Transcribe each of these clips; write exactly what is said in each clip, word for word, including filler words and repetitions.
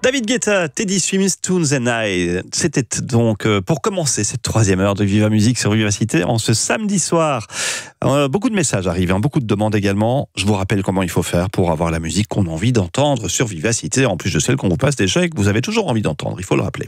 David Guetta, Teddy Swims, Tunes and I. C'était donc euh, pour commencer cette troisième heure de Viva Musique sur Vivacité en ce samedi soir. Euh, beaucoup de messages arrivent, hein, beaucoup de demandes également. Je vous rappelle comment il faut faire pour avoir la musique qu'on a envie d'entendre sur Vivacité, en plus de celle qu'on vous passe déjà et que vous avez toujours envie d'entendre, il faut le rappeler.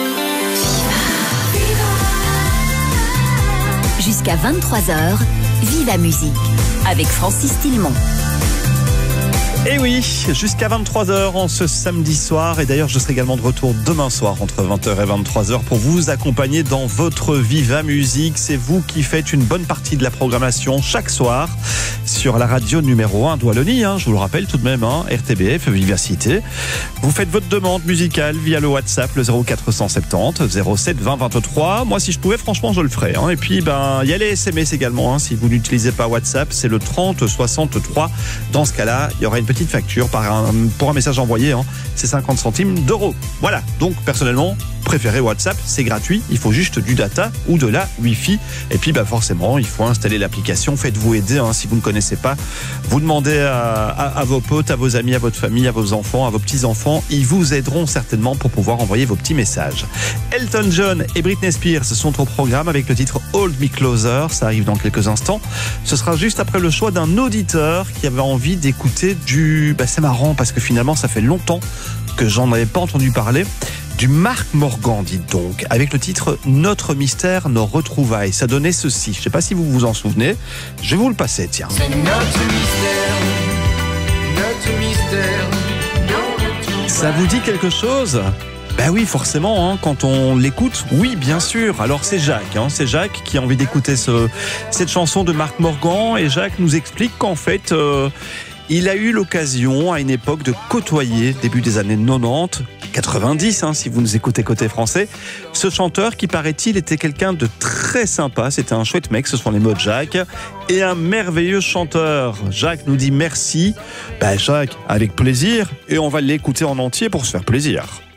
Jusqu'à vingt-trois heures, Viva Musique avec Francis Tillemont. Et oui, jusqu'à vingt-trois heures en ce samedi soir. Et d'ailleurs, je serai également de retour demain soir entre vingt heures et vingt-trois heures pour vous accompagner dans votre Viva Musique. C'est vous qui faites une bonne partie de la programmation chaque soir sur la radio numéro un d'Oualonie, hein, je vous le rappelle tout de même, hein, R T B F, Vivacité. Vous faites votre demande musicale via le WhatsApp, le zéro quatre cent soixante-dix zéro sept vingt vingt-trois. Moi, si je pouvais, franchement, je le ferais. Hein. Et puis, ben, il y a les S M S également. Hein. Si vous n'utilisez pas WhatsApp, c'est le trente soixante-trois. Dans ce cas-là, il y aura une petite facture par un, pour un message envoyé, hein, c'est cinquante centimes d'euros. Voilà, donc personnellement, préférez WhatsApp, c'est gratuit, il faut juste du data ou de la Wi-Fi. Et puis bah, forcément, il faut installer l'application, faites-vous aider, hein, si vous ne connaissez pas. Vous demandez à, à, à vos potes, à vos amis, à votre famille, à vos enfants, à vos petits-enfants, ils vous aideront certainement pour pouvoir envoyer vos petits messages. Elton John et Britney Spears sont au programme avec le titre Hold Me Closer, ça arrive dans quelques instants. Ce sera juste après le choix d'un auditeur qui avait envie d'écouter du... Bah, c'est marrant parce que finalement ça fait longtemps que j'en avais pas entendu parler. Du Mark Morgan, dites donc, avec le titre Notre mystère, nos retrouvailles. Ça donnait ceci, je sais pas si vous vous en souvenez, je vais vous le passer, tiens. C'est notre mystère, notre mystère, nos retrouvailles. Ça vous dit quelque chose ? Ben oui, forcément, hein, quand on l'écoute, oui, bien sûr. Alors c'est Jacques, hein, c'est Jacques qui a envie d'écouter ce, cette chanson de Mark Morgan, et Jacques nous explique qu'en fait... Euh, il a eu l'occasion à une époque de côtoyer, début des années quatre-vingt-dix, quatre-vingt-dix, hein, si vous nous écoutez côté français, ce chanteur qui, paraît-il, était quelqu'un de très sympa. C'était un chouette mec, ce sont les mots de Jacques, et un merveilleux chanteur. Jacques nous dit merci. Ben Jacques, avec plaisir, et on va l'écouter en entier pour se faire plaisir.